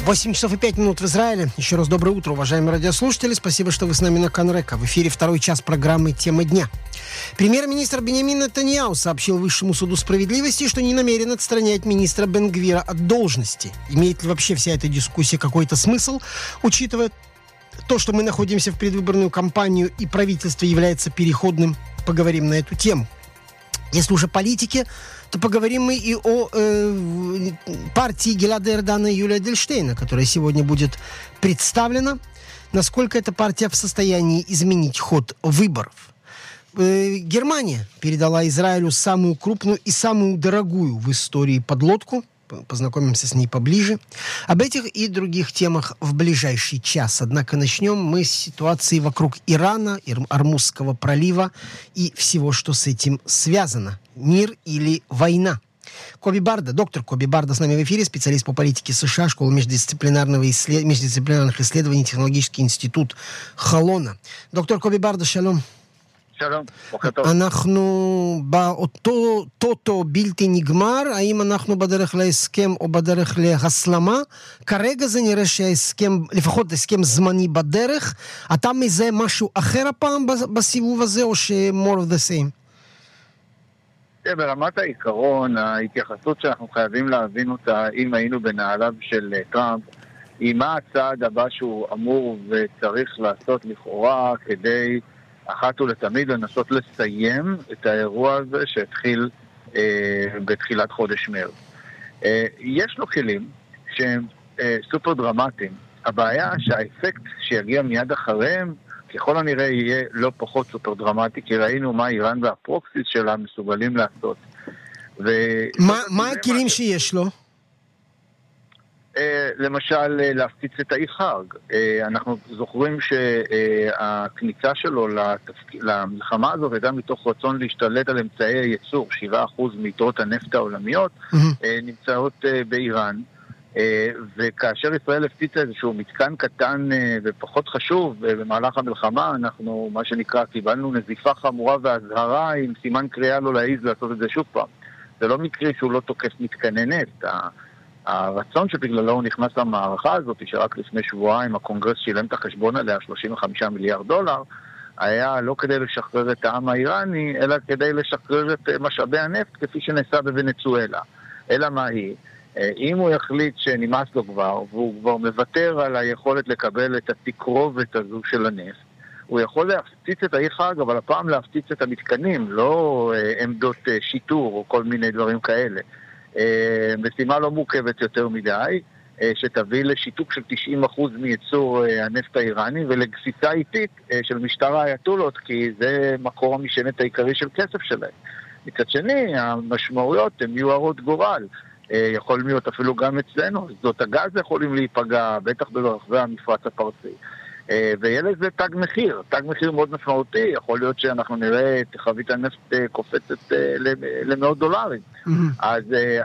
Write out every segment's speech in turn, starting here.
8 часов и 5 минут в Израиле. Еще раз доброе утро, уважаемые радиослушатели. Спасибо, что вы с нами на Канрека. В эфире второй час программы «Тема дня». Премьер-министр Биньямин Нетаньяху сообщил Высшему суду справедливости, что не намерен отстранять министра Бен-Гвира от должности. Имеет ли вообще вся эта дискуссия какой-то смысл, учитывая то, что мы находимся в предвыборную кампанию и правительство является переходным? Поговорим на эту тему. Если уже политики, то поговорим мы и о партии Гилада Эрдана и Юлия Эдельштейна, которая сегодня будет представлена. Насколько эта партия в состоянии изменить ход выборов? Германия передала Израилю самую крупную и самую дорогую в истории подлодку. Познакомимся с ней поближе. Об этих и других темах в ближайший час. Однако начнем мы с ситуации вокруг Ирана, Ормузского пролива и всего, что с этим связано. Мир или война? Коби Барда, доктор Коби Барда с нами в эфире, специалист по политике США, школа междисциплинарных исследований, технологический институт Халона. Доктор Коби Барда, шалом. שלום, בוקר טוב. אנחנו באותו טוטו בלתי נגמר, האם אנחנו בדרך להסכם או בדרך להסלמה? כרגע זה נראה שההסכם, לפחות הסכם זמני בדרך. אתה מזהה משהו אחר הפעם בסיבוב הזה, או ש-more of the same? ברמת העיקרון, ההתייחסות שאנחנו חייבים להבין אותה, אם היינו בנעליו של טראמפ, היא מה הצעד הבא שהוא אמור וצריך לעשות לכאורה כדי אחת ולתמיד לנסות לסיים את האירוע הזה שהתחיל בתחילת חודש מרץ. יש לו כלים שהם סופר דרמטיים. הבעיה שהאפקט שיגיע מיד אחריהם ככל הנראה יהיה לא פחות סופר דרמטי, כי ראינו מה איראן והפרוקסיס שלה מסוגלים לעשות. מה הכלים שיש לו? למשל, להפציץ את האי חג. אנחנו זוכרים שהכניסה שלו למלחמה הזאת הייתה מתוך רצון להשתלט על אמצעי הייצור. 7% מיתרות הנפט העולמיות נמצאות באיראן. וכאשר ישראל הפציצה איזשהו מתקן קטן ופחות חשוב במהלך המלחמה, אנחנו, מה שנקרא, קיבלנו נזיפה חמורה והזהרה עם סימן קריאה לא להעיז לעשות את זה שוב פעם. זה לא מקרה שהוא לא תוקף מתקני נפט. הרצון שבגללו הוא נכנס למערכה הזאת, שרק לפני שבועיים הקונגרס שילם את החשבון עליה $35 מיליארד, היה לא כדי לשחרר את העם האיראני, אלא כדי לשחרר את משאבי הנפט כפי שנעשה בוונצואלה. אלא מה היא? אם הוא יחליט שנמאס לו כבר, והוא כבר מוותר על היכולת לקבל את התקרובת הזו של הנפט, הוא יכול להפציץ את האי חג, אבל הפעם להפציץ את המתקנים, לא עמדות שיטור או כל מיני דברים כאלה. משימה לא מורכבת יותר מדי, שתביא לשיתוק של 90% מייצור הנפט האיראני ולגסיסה איטית של משטר האייתולות, כי זה מקור המשענת העיקרי של כסף שלהם. מצד שני, המשמעויות הן יהיו הרות גורל. יכול להיות אפילו גם אצלנו, זאת הגז יכולים להיפגע, בטח ברחבי המפרץ הפרסי. ויהיה לזה תג מחיר מאוד משמעותי, יכול להיות שאנחנו נראה את חבית הנפט קופצת למאות דולרים. אז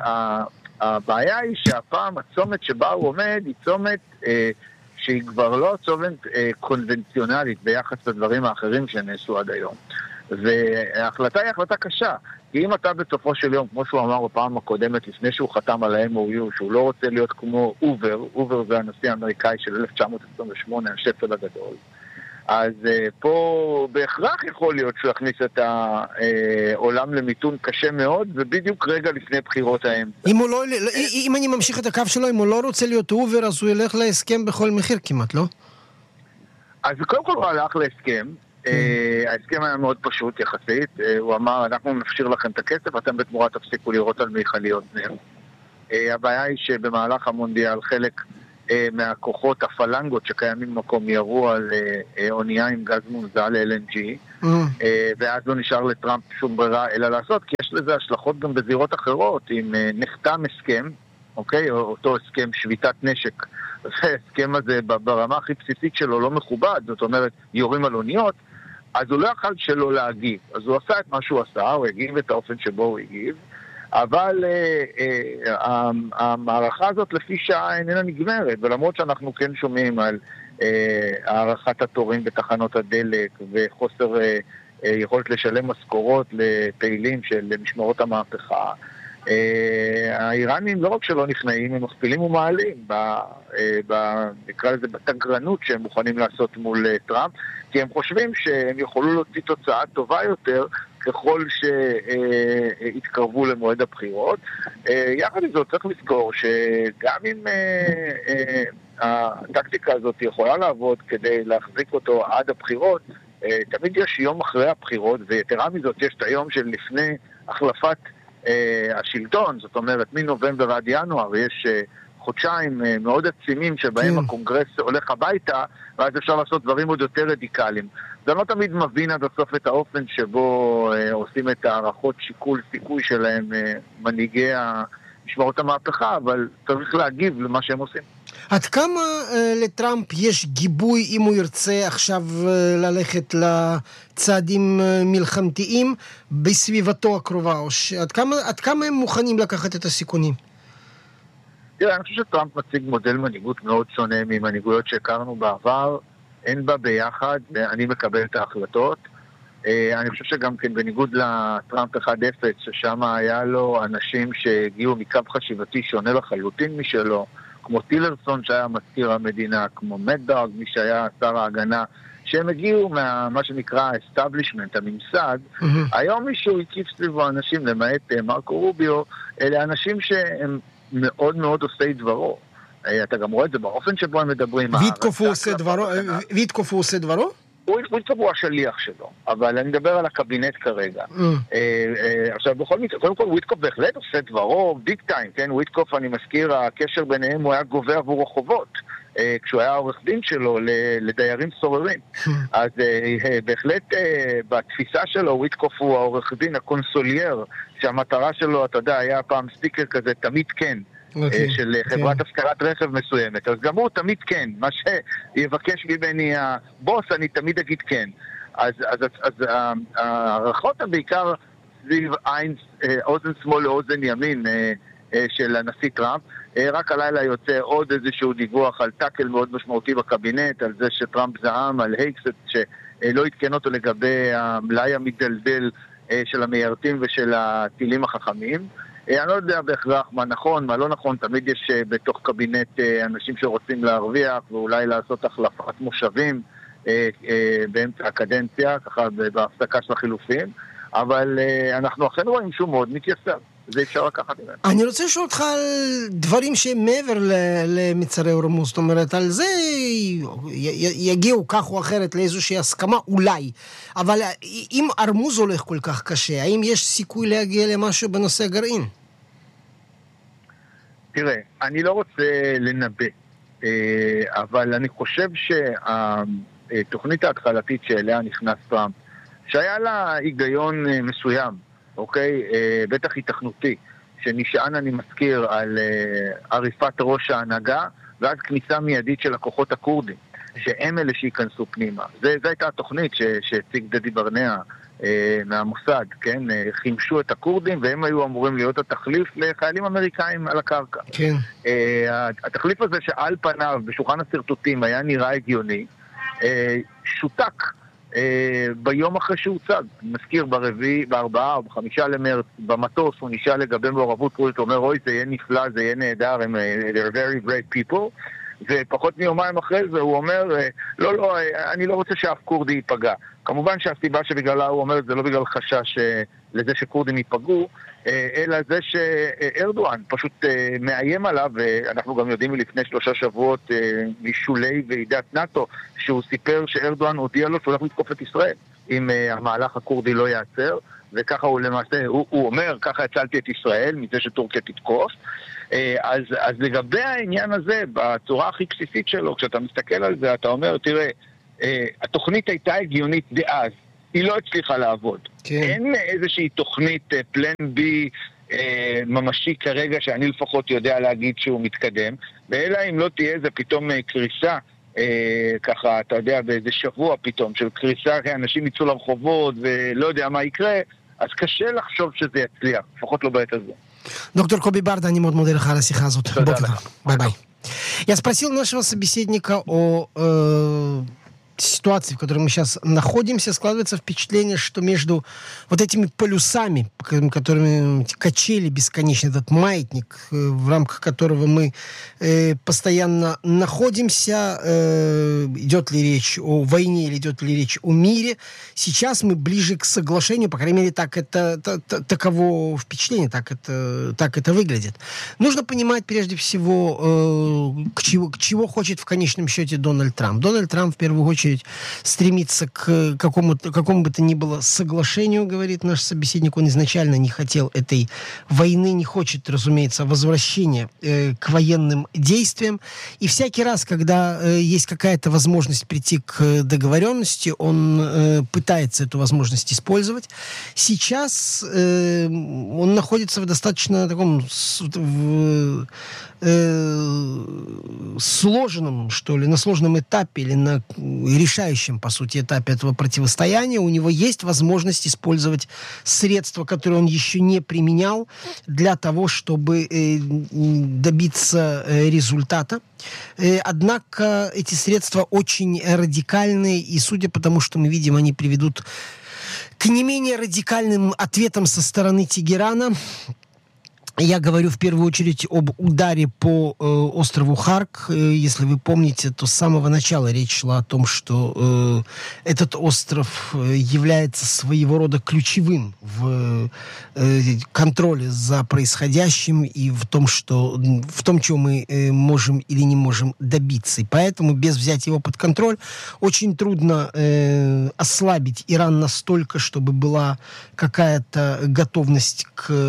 הבעיה היא שהפעם הצומת שבה הוא עומד היא צומת שהיא כבר לא צומת קונבנציונלית ביחס לדברים האחרים שנעשו עד היום. וההחלטה היא החלטה קשה, כי אם אתה בסופו של יום, כמו שהוא אמר בפעם הקודמת לפני שהוא חתם על ה-MOU, שהוא לא רוצה להיות כמו אובר זה הנשיא האמריקאי של 1928, השפל הגדול, אז פה בהכרח יכול להיות שהוא יכניס את העולם למיתון קשה מאוד, ובדיוק רגע לפני בחירות האמצע. אם אני ממשיך את הקו שלו, אם הוא לא רוצה להיות אובר, אז הוא ילך להסכם בכל מחיר כמעט, לא? אז קודם כל הוא הלך להסכם, ההסכם היה מאוד פשוט יחסית, הוא אמר אנחנו נפשיר לכם את הכסף, אתם בתמורה תפסיקו לראות על מיכליות נפט. הבעיה היא שבמהלך המונדיאל חלק מהכוחות הפלנגות שקיימים במקום ירו על אונייה עם גז מונזל LNG, ואז לא נשאר לטראמפ שום ברירה אלא לעשות, כי יש לזה השלכות גם בזירות אחרות. אם נחתם הסכם, אוקיי, אותו הסכם שביתת נשק, וההסכם הזה ברמה הכי בסיסית שלו לא מכובד, זאת אומרת יורים על אוניות, אז הוא לא יכול שלא להגיב. אז הוא עשה את מה שהוא עשה, הוא הגיב את האופן שבו הוא הגיב, אבל המערכה הזאת לפי שעה איננה נגמרת, ולמרות שאנחנו כן שומעים על הערכת התורים בתחנות הדלק וחוסר יכולת לשלם משכורות לפעילים של משמרות המהפכה, האיראנים לא רק שלא נכנעים, הם מכפילים ומעלים נקרא לזה בתגרנות שהם מוכנים לעשות מול טראמפ, כי הם חושבים שהם יכולו להוציא תוצאה טובה יותר ככל שהתקרבו למועד הבחירות. יחד עם זאת צריך לזכור שגם אם הטקטיקה הזאת יכולה לעבוד כדי להחזיק אותו עד הבחירות, תמיד יש יום אחרי הבחירות, ויתרה מזאת יש את היום של לפני החלפת השלטון, זאת אומרת מנובמבר עד ינואר יש חודשיים מאוד עצימים שבהם הקונגרס הולך הביתה, ואז אפשר לעשות דברים עוד יותר רדיקליים. זה לא תמיד מבין עד הסוף את האופן שבו עושים את הערכות שיקול סיכוי שלהם מנהיגי משמרות המהפכה, אבל צריך להגיב למה שהם עושים. עד כמה לטראמפ יש גיבוי אם הוא ירצה עכשיו ללכת לצעדים מלחמתיים בסביבתו הקרובה? עד כמה הם מוכנים לקחת את הסיכונים? תראה, אני חושב שטראמפ מציג מודל מנהיגות מאוד שונה ממנהיגויות שהכרנו בעבר, אין בה ביחד, אני מקבל את ההחלטות. אני חושב שגם כן בניגוד לטראמפ 1-0, ששם היה לו אנשים שהגיעו מקו חשיבתי שונה לחלוטין משלו, כמו טילרסון שהיה מזכיר המדינה, כמו מדדוג, מי שהיה שר ההגנה, שהם הגיעו מה שנקרא establishment, הממסד. היום מישהו הקיף סביבו אנשים, למעט מרקו רוביו, אלה אנשים שהם מאוד מאוד עושי דברו. אתה גם רואה את זה באופן שבו הם מדברים. ויטקוף הוא עושה דברו? ויטקוף הוא עושה דברו? ויטקוף הוא השליח שלו, אבל אני מדבר על הקבינט כרגע. עכשיו, בכל מקרה, קודם כל, ויטקוף בהחלט עושה דברו ביג טיים, כן? ויטקוף, אני מזכיר, הקשר ביניהם הוא היה גובה עבור החובות, כשהוא היה עורך דין שלו לדיירים סוררים. אז בהחלט בתפיסה שלו, ויטקוף הוא העורך דין, הקונסולייר, שהמטרה שלו, אתה יודע, היה פעם סטיקר כזה, תמיד כן. של חברת השכרת רכב מסוימת, אז גם הוא תמיד כן, מה שיבקש ממני הבוס אני תמיד אגיד כן. אז הערכות הן בעיקר סביב אוזן שמאל לאוזן ימין של הנשיא טראמפ. רק הלילה יוצא עוד איזשהו דיווח על טאקל מאוד משמעותי בקבינט, על זה שטראמפ זעם על הייקסט שלא התקן אותו לגבי המלאי המדלדל של המיירטים ושל הטילים החכמים. אני לא יודע בהכרח מה נכון, מה לא נכון, תמיד יש בתוך קבינט אנשים שרוצים להרוויח ואולי לעשות החלפת מושבים באמצע הקדנציה, ככה בהפסקה של החילופים, אבל אנחנו אכן רואים שהוא מאוד מתייסר, זה אפשר לקחת ממנו. אני רוצה לשאול אותך על דברים שהם מעבר למצרי רמוז, זאת אומרת, על זה יגיעו כך או אחרת לאיזושהי הסכמה, אולי, אבל אם ארמוז הולך כל כך קשה, האם יש סיכוי להגיע למשהו בנושא הגרעין? תראה, אני לא רוצה לנבא, אבל אני חושב שהתוכנית ההתחלתית שאליה נכנס טראמפ, שהיה לה היגיון מסוים, אוקיי? בטח התכנותי, שנשען, אני מזכיר, על עריפת ראש ההנהגה, ואז כניסה מיידית של הכוחות הקורדים, שהם אלה שיכנסו פנימה. זו הייתה התוכנית שהציג דדי ברנע מהמוסד, כן? חימשו את הקורדים, והם היו אמורים להיות התחליף לחיילים אמריקאים על הקרקע. כן. התחליף הזה שעל פניו בשולחן הסרטוטים היה נראה הגיוני, שותק ביום אחרי שהוצג. אני מזכיר ב4 או ב5 למרץ, במטוס הוא נשאל לגבי מעורבות קורדית, הוא אומר, אוי, זה יהיה נפלא, זה יהיה נהדר, they're very great people, ופחות מיומיים אחרי זה הוא אומר, לא, אני לא רוצה שאף קורדי ייפגע. כמובן שהסיבה שבגללה הוא אומר, זה לא בגלל חשש לזה שקורדים ייפגעו, אלא זה שארדואן פשוט מאיים עליו, ואנחנו גם יודעים מלפני 3 שבועות משולי ועידת נאטו, שהוא סיפר שארדואן הודיע לו שהוא הולך לתקוף את ישראל, אם המהלך הקורדי לא יעצר, וככה הוא למעשה, הוא אומר, ככה הצלתי את ישראל, מזה שטורקיה תתקוף. אז לגבי העניין הזה, בצורה הכי בסיסית שלו, כשאתה מסתכל על זה, אתה אומר, תראה, התוכנית הייתה הגיונית דאז, היא לא הצליחה לעבוד. כן. אין איזושהי תוכנית פלן בי ממשי כרגע, שאני לפחות יודע להגיד שהוא מתקדם, ואלא אם לא תהיה איזה פתאום קריסה, ככה, אתה יודע, באיזה שבוע פתאום, של קריסה, אנשים יצאו לרחובות ולא יודע מה יקרה, אז קשה לחשוב שזה יצליח, לפחות לא בעת הזו. Доктор Коби Барда, אני מאוד מודה לך על השיחה הזאת. תודה לך. ביי ביי. Я спросил нашего собеседника о ситуации, в которой мы сейчас находимся, складывается впечатление, что между вот этими полюсами, которыми качели бесконечно, этот маятник, в рамках которого мы постоянно находимся, идет ли речь о войне или идет ли речь о мире, сейчас мы ближе к соглашению, по крайней мере, таково впечатление, так это выглядит. Нужно понимать прежде всего, к чего хочет в конечном счете Дональд Трамп. Дональд Трамп в первую очередь стремится к какому бы то ни было соглашению, говорит наш собеседник. Он изначально не хотел этой войны, не хочет, разумеется, возвращения к военным действиям. И всякий раз, когда есть какая-то возможность прийти к договоренности, он пытается эту возможность использовать. Сейчас он находится в достаточно таком сложном, что ли, на сложном этапе или на решающем, по сути, этапе этого противостояния. У него есть возможность использовать средства, которые он еще не применял, для того, чтобы добиться результата. Однако эти средства очень радикальные, и судя по тому, что мы видим, они приведут к не менее радикальным ответам со стороны Тегерана. Я говорю в первую очередь об ударе по острову Харк. Если вы помните, то с самого начала речь шла о том, что этот остров является своего рода ключевым в контроле за происходящим и в том, чего мы можем или не можем добиться. И поэтому без взять его под контроль очень трудно ослабить Иран настолько, чтобы была какая-то готовность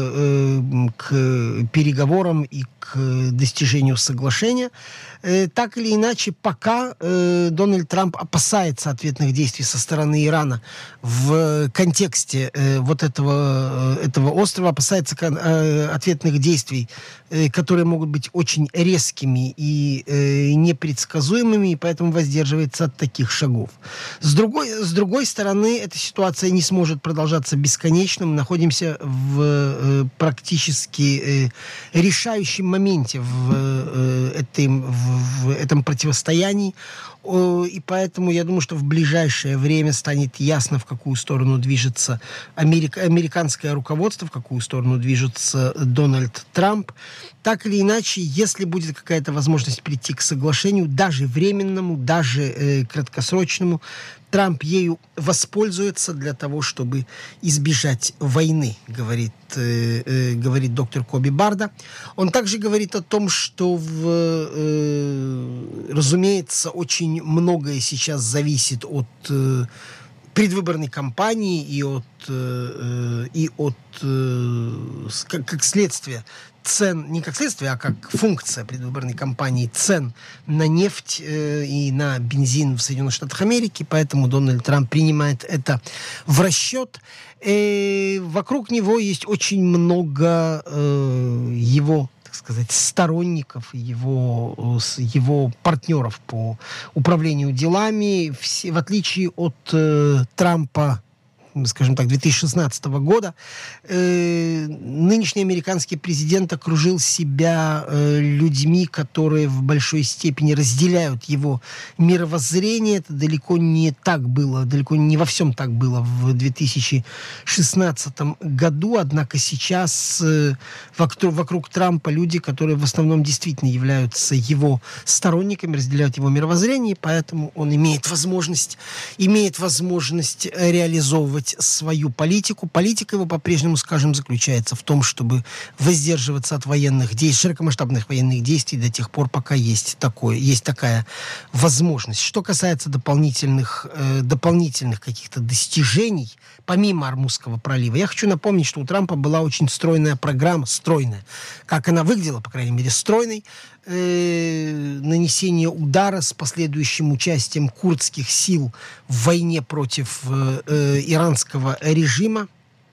к переговорам и к достижению соглашения. Так или иначе, пока Дональд Трамп опасается ответных действий со стороны Ирана в контексте вот этого острова, опасается ответных действий, которые могут быть очень резкими и непредсказуемыми, и поэтому воздерживается от таких шагов. С другой стороны, эта ситуация не сможет продолжаться бесконечно. Мы находимся в практически решающем моменте в этом противостоянии. И поэтому я думаю, что в ближайшее время станет ясно, в какую сторону движется американское руководство, в какую сторону движется Дональд Трамп. Так или иначе, если будет какая-то возможность прийти к соглашению, даже временному, даже краткосрочному, Трамп ею воспользуется для того, чтобы избежать войны, говорит доктор Коби Барда. Он также говорит о том, что, разумеется, очень многое сейчас зависит от предвыборной кампании и от как следствие цен, не как следствие, а как функция предвыборной кампании цен на нефть и на бензин в Соединенных Штатах Америки, поэтому Дональд Трамп принимает это в расчет. Вокруг него есть очень много его, так сказать, сторонников, его партнеров по управлению делами, в отличие от Трампа, скажем так, 2016 года, нынешний американский президент окружил себя людьми, которые в большой степени разделяют его мировоззрение. Это далеко не так было, далеко не во всем так было в 2016 году, однако сейчас вокруг Трампа люди, которые в основном действительно являются его сторонниками, разделяют его мировоззрение, поэтому он имеет возможность реализовывать свою политику. Политика его по-прежнему, скажем, заключается в том, чтобы воздерживаться от военных действий, широкомасштабных военных действий до тех пор, пока есть такая возможность. Что касается дополнительных каких-то достижений, помимо Ормузского пролива, я хочу напомнить, что у Трампа была очень стройная программа, как она выглядела, по крайней мере, стройной, нанесение удара с последующим участием курдских сил в войне против иранского режима.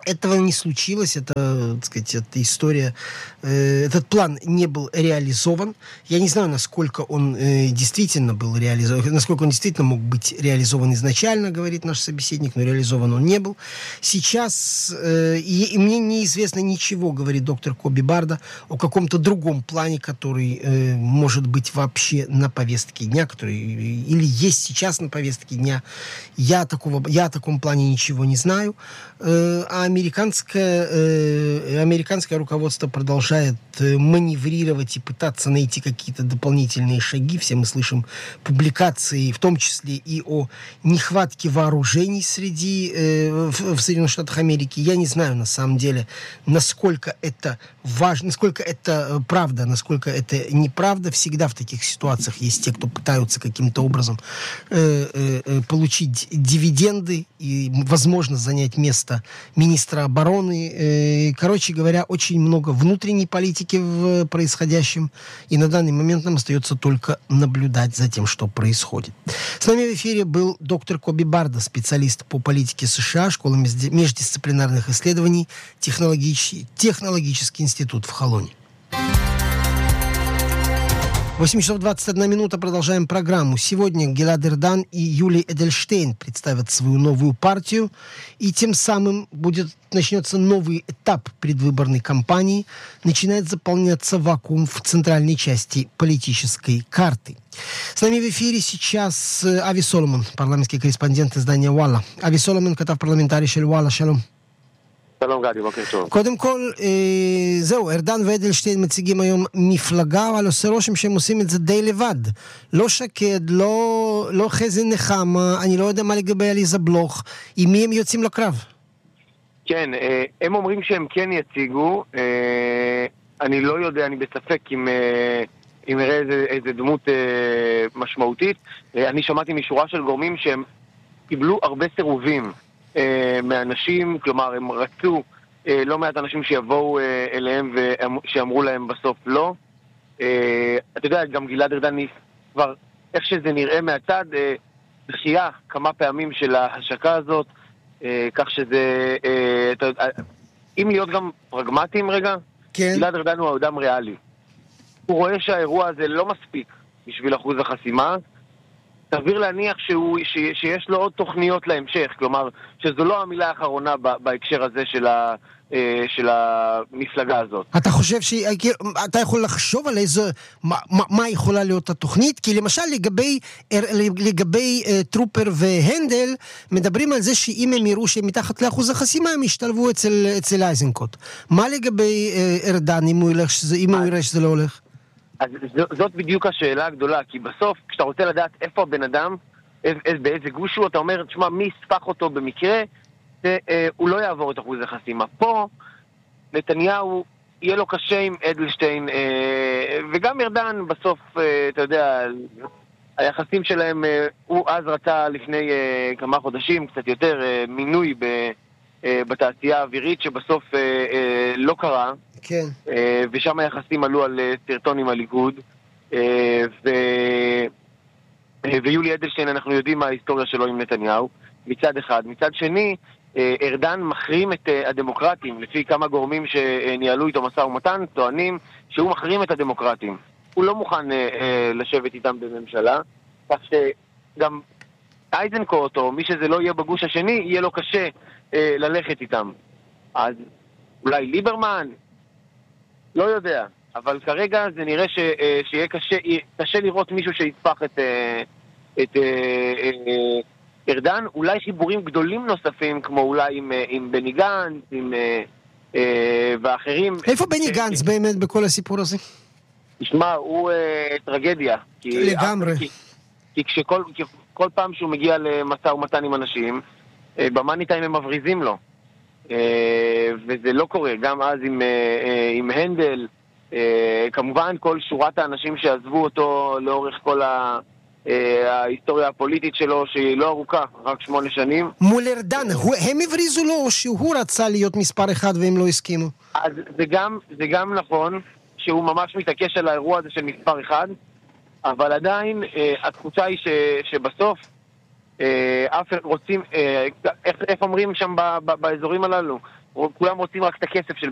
этого не случилось, это, так сказать, эта история, этот план не был реализован. Я не знаю, насколько он действительно был реализован, насколько он действительно мог быть реализован изначально, говорит наш собеседник, но реализован он не был. Сейчас, и мне неизвестно ничего, говорит доктор Коби Барда, о каком-то другом плане, который может быть вообще на повестке дня, который или есть сейчас на повестке дня. Я о таком плане ничего не знаю. А американское руководство продолжает маневрировать и пытаться найти какие-то дополнительные шаги. Все мы слышим публикации, в том числе и о нехватке вооружений в Соединенных Штатах Америки. Я не знаю, на самом деле, насколько это важно, насколько это правда, насколько это неправда. Всегда в таких ситуациях есть те, кто пытаются каким-то образом получить дивиденды и, возможно, занять место министра обороны. Короче говоря, очень много внутренней политики в происходящем, и на данный момент нам остается только наблюдать за тем, что происходит. С нами в эфире был доктор Коби Барда, специалист по политике США, школа междисциплинарных исследований, технологический институт в Холоне. 8 часов 21 минута. Продолжаем программу. Сегодня Гилад Эрдан и Юлий Эдельштейн представят свою новую партию, и тем самым начнется новый этап предвыборной кампании. Начинает заполняться вакуум в центральной части политической карты. С нами в эфире сейчас Ави Соломон, парламентский корреспондент издания Валла. Ави Соломон, כתב פרלמנטרי של וואלה, שלום. שלום גדי, בוקר טוב. קודם כל, זהו, ארדן ואדלשטיין מציגים היום מפלגה, אבל עושה רושם שהם עושים את זה די לבד. לא שקד, לא חזי נחמה, אני לא יודע מה לגבי עליזה בלוך. עם מי הם יוצאים לקרב? כן, הם אומרים שהם כן יציגו. אני לא יודע, אני בספק אם יראה איזה דמות משמעותית. אני שמעתי משורה של גורמים שהם קיבלו הרבה סירובים מאנשים, כלומר הם רצו לא מעט אנשים שיבואו אליהם ושאמרו להם בסוף לא. אתה יודע, גם גלעד ארדן כבר איך שזה נראה מהצד דחייה כמה פעמים של ההשקה הזאת, כך שזה אם להיות גם פרגמטיים רגע, כן. גלעד ארדן הוא אדם ריאלי, הוא רואה שהאירוע הזה לא מספיק בשביל אחוז החסימה, סביר להניח שיש לו עוד תוכניות להמשך, כלומר שזו לא המילה האחרונה בהקשר הזה של המפלגה הזאת. אתה חושב אתה יכול לחשוב על מה יכולה להיות התוכנית? כי למשל לגבי טרופר והנדל מדברים על זה שאם הם יראו שמתחת לאחוז החסימה הם ישתלבו אצל אייזנקוט. מה לגבי ארדן אם הוא יראה שזה לא הולך? אז זאת בדיוק השאלה הגדולה, כי בסוף, כשאתה רוצה לדעת איפה הבן אדם, באיזה גוש הוא, אתה אומר, תשמע, מי יספח אותו במקרה, הוא לא יעבור את אחוז החסימה. פה, נתניהו, יהיה לו קשה עם אדלשטיין, וגם ארדן, בסוף, אתה יודע, היחסים שלהם, הוא אז רצה לפני כמה חודשים, קצת יותר, מינוי בתעשייה האווירית, שבסוף לא קרה, כן. ושם היחסים עלו על סרטון עם הליכוד, ויולי אדלשטיין אנחנו יודעים מה ההיסטוריה שלו עם נתניהו מצד אחד. מצד שני, ארדן מחרים את הדמוקרטים, לפי כמה גורמים שניהלו איתו משא ומתן טוענים שהוא מחרים את הדמוקרטים, הוא לא מוכן לשבת איתם בממשלה, כך שגם אייזנקוט או מי שזה לא יהיה בגוש השני יהיה לו קשה ללכת איתם. אז אולי ליברמן, לא יודע, אבל כרגע זה נראה שיהיה קשה לראות מישהו שיצפח את ארדן. אולי חיבורים גדולים נוספים, כמו אולי עם בני גנץ, ואחרים. איפה בני גנץ באמת בכל הסיפור הזה? תשמע, הוא טרגדיה. לגמרי. כי כל פעם שהוא מגיע למשא ומתן עם אנשים, במאני טיים הם מבריזים לו. וזה לא קורה, גם אז עם הנדל, כמובן כל שורת האנשים שעזבו אותו לאורך כל ההיסטוריה הפוליטית שלו, שהיא לא ארוכה, רק 8 שנים. מול ארדן, הם הבריזו לו או שהוא רצה להיות מספר אחד והם לא הסכימו? אז זה גם נכון שהוא ממש מתעקש על האירוע הזה של מספר אחד, אבל עדיין התחושה היא שבסוף רוצים, איך אומרים שם באזורים הללו? כולם רוצים רק את הכסף של